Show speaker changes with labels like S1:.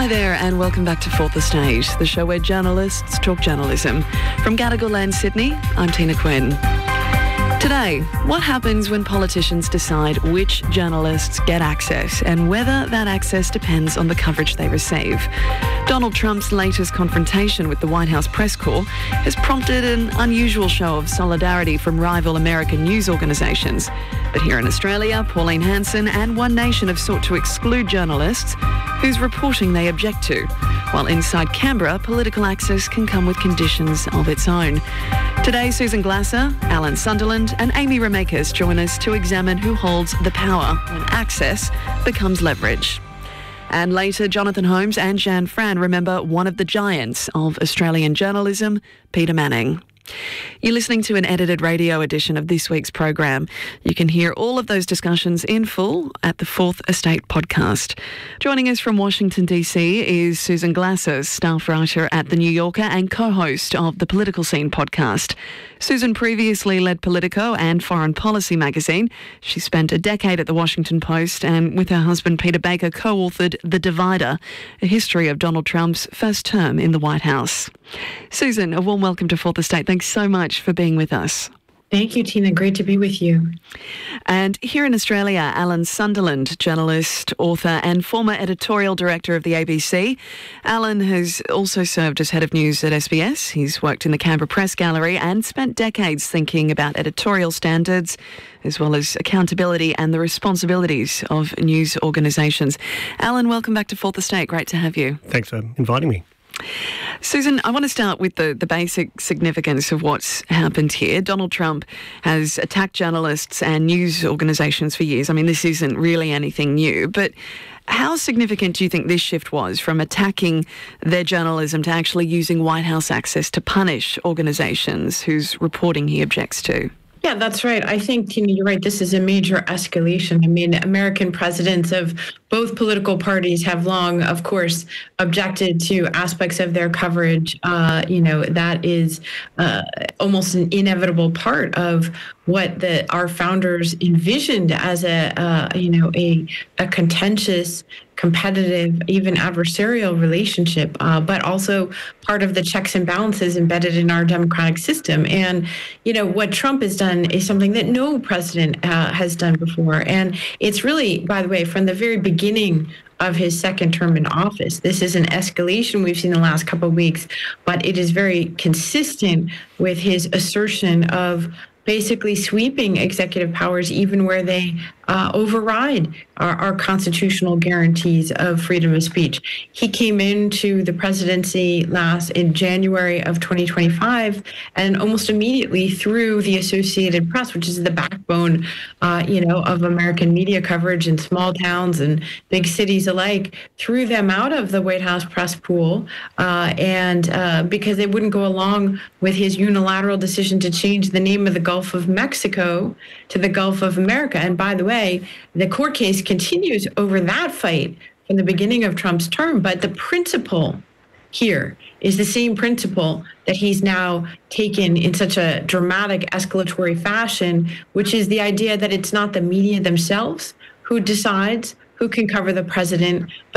S1: Hi there and welcome back to Fourth Estate, the show where journalists talk journalism. From Gadigal Land, Sydney, I'm Tina Quinn. Today, what happens when politicians decide which journalists get access and whether that access depends on the coverage they receive? Donald Trump's latest confrontation with the White House press corps has prompted an unusual show of solidarity from rival American news organisations. But here in Australia, Pauline Hanson and One Nation have sought to exclude journalists whose reporting they object to, while inside Canberra, political access can come with conditions of its own. Today, Susan Glasser, Alan Sunderland and Amy Remakis join us to examine who holds the power when access becomes leverage. And later, Jonathan Holmes and Jan Fran remember one of the giants of Australian journalism, Peter Manning. You're listening to an edited radio edition of this week's program. You can hear all of those discussions in full at the Fourth Estate podcast. Joining us from Washington, D.C. is Susan Glasser, staff writer at The New Yorker and co-host of the Political Scene podcast. Susan previously led Politico and Foreign Policy magazine. She spent a decade at The Washington Post and with her husband Peter Baker co-authored The Divider, a history of Donald Trump's first term in the White House. Susan, a warm welcome to Fourth Estate. Thanks so much for being with us.
S2: Thank you, Tina. Great to be with you.
S1: And here in Australia, Alan Sunderland, journalist, author and former editorial director of the ABC. Alan has also served as head of news at SBS. He's worked in the Canberra Press Gallery and spent decades thinking about editorial standards as well as accountability and the responsibilities of news organisations. Alan, welcome back to Fourth Estate. Great to have you.
S3: Thanks for inviting me.
S1: Susan, I want to start with the basic significance of what's happened here. Donald Trump has attacked journalists and news organisations for years. I mean, this isn't really anything new, but how significant do you think this shift was from attacking their journalism to actually using White House access to punish organisations whose reporting he objects to?
S2: Yeah, that's right. I think, Tina, you're right. This is a major escalation. I mean, American presidents of both political parties have long, of course, objected to aspects of their coverage. That is almost an inevitable part of what our founders envisioned as a contentious, competitive, even adversarial relationship, but also part of the checks and balances embedded in our democratic system. And, what Trump has done is something that no president has done before. And it's really, by the way, from the very beginning of his second term in office. This is an escalation we've seen the last couple of weeks, but it is very consistent with his assertion of basically sweeping executive powers even where they override our constitutional guarantees of freedom of speech. He came into the presidency in January of 2025, and almost immediately through the Associated Press, which is the backbone, of American media coverage in small towns and big cities alike, threw them out of the White House press pool, and because they wouldn't go along with his unilateral decision to change the name of the Gulf of Mexico to the Gulf of America. And by the way, the court case continues over that fight from the beginning of Trump's term, but the principle here is the same principle that he's now taken in such a dramatic escalatory fashion, which is the idea that it's not the media themselves who decides who can cover the president,